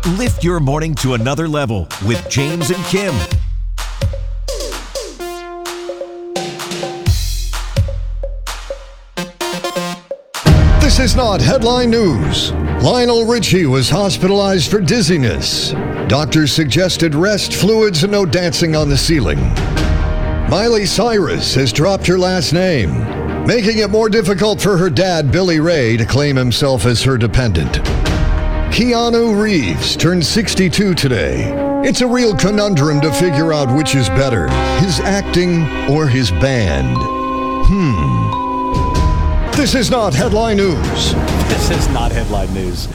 Lift your morning to another level with James and Kim. This is not headline news. Lionel Richie was hospitalized for dizziness. Doctors suggested rest, fluids, and no dancing on the ceiling. Miley Cyrus has dropped her last name, making it more difficult for her dad, Billy Ray, to claim himself as her dependent. Keanu Reeves turned 62 today. It's a real conundrum to figure out which is better, his acting or his band. This is not headline news. This is not headline news.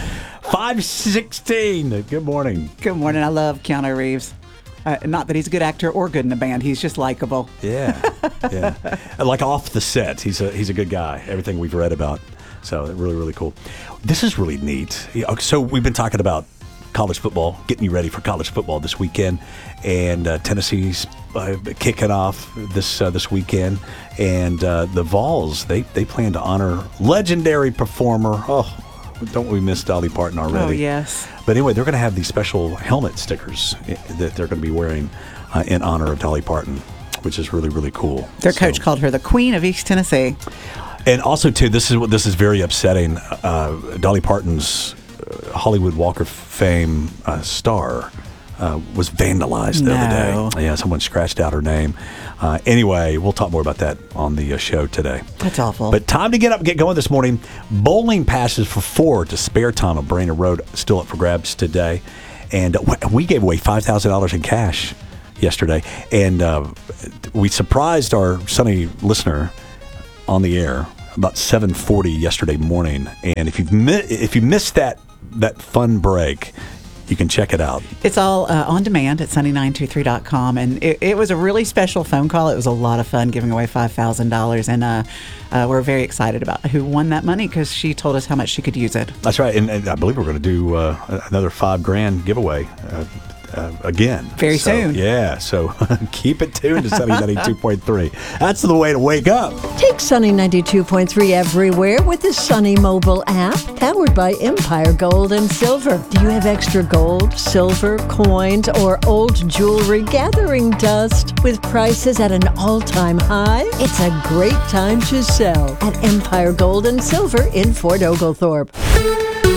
5:16. Good morning. Good morning. I love Keanu Reeves. Not that he's a good actor or good in a band. He's just likable. Yeah. Like off the set, he's a good guy. Everything we've read about. So really, really cool. This is really neat. So we've been talking about college football, getting you ready for college football this weekend, and Tennessee's kicking off this weekend, and the Vols they plan to honor legendary performer. Oh, don't we miss Dolly Parton already? Oh yes. But anyway, they're going to have these special helmet stickers that they're going to be wearing in honor of Dolly Parton, which is really, really cool. Their coach called her the Queen of East Tennessee. And also, too, this is very upsetting. Dolly Parton's Hollywood Walk of Fame star was vandalized the other day. Yeah, someone scratched out her name. Anyway, we'll talk more about that on the show today. That's awful. But time to get up and get going this morning. Bowling passes for 4 to Spare Time on Brainerd Road still up for grabs today. And we gave away $5,000 in cash yesterday. And we surprised our Sunny listener on the air about 7:40 yesterday morning. And if you missed that fun break, you can check it out. It's all on demand at sunny923.com. And it was a really special phone call. It was a lot of fun giving away $5,000. And we're very excited about who won that money because she told us how much she could use it. That's right. And I believe we're going to do another $5,000 giveaway again. Very soon. Yeah. So keep it tuned to Sunny 92.3. That's the way to wake up. Take Sunny 92.3 everywhere with the Sunny mobile app, powered by Empire Gold and Silver. Do you have extra gold, silver, coins, or old jewelry gathering dust with prices at an all-time high? It's a great time to sell at Empire Gold and Silver in Fort Oglethorpe.